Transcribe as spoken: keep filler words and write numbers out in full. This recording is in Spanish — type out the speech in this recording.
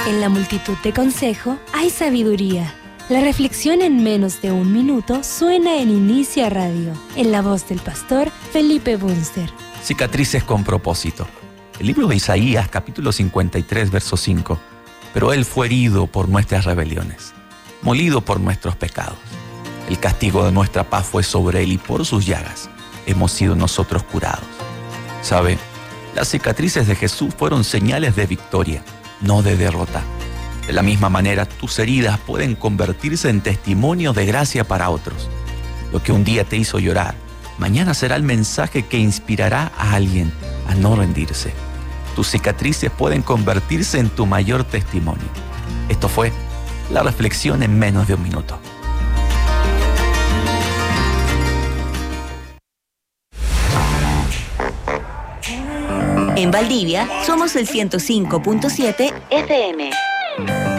En la multitud de consejo hay sabiduría. La reflexión en menos de un minuto suena en Inicia Radio, en la voz del pastor Felipe Bunster. Cicatrices con propósito. El libro de Isaías, capítulo cincuenta y tres, verso cinco. Pero Él fue herido por nuestras rebeliones, molido por nuestros pecados. El castigo de nuestra paz fue sobre Él y por sus llagas hemos sido nosotros curados. ¿Sabe? Las cicatrices de Jesús fueron señales de victoria, no de derrota. De la misma manera, tus heridas pueden convertirse en testimonio de gracia para otros. Lo que un día te hizo llorar, mañana será el mensaje que inspirará a alguien a no rendirse. Tus cicatrices pueden convertirse en tu mayor testimonio. Esto fue la reflexión en menos de un minuto. En Valdivia somos el ciento cinco punto siete F M.